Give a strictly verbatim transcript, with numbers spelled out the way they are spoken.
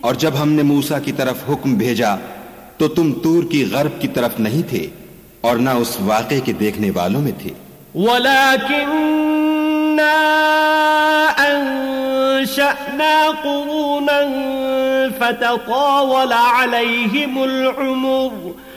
और जब हमने मूसा की तरफ हुक्म भेजा तो तुम तूर की गर्ब की तरफ नहीं थे और न उस वाक़े के देखने वालों में थे। वलाकिन्ना अंशअना क़ुरूनन फततावल अलैहिमुल उमुर